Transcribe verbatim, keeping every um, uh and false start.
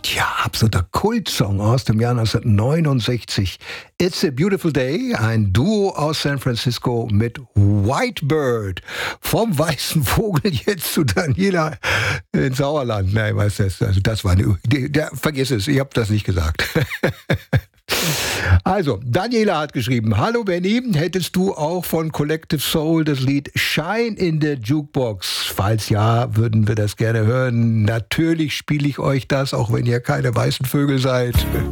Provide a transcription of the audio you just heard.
Tja, absoluter Kultsong aus dem Jahr neunzehnhundertneunundsechzig. It's a Beautiful Day, ein Duo aus San Francisco mit Whitebird. Vom weißen Vogel jetzt zu Daniela ins Sauerland. Nein, was ist das? Also das war eine, der, der, vergiss es, ich habe das nicht gesagt. Also, Daniela hat geschrieben: Hallo Benny, hättest du auch von Collective Soul das Lied Shine in the Jukebox? Falls ja, würden wir das gerne hören. Natürlich spiele ich euch das, auch wenn ihr keine weißen Vögel seid.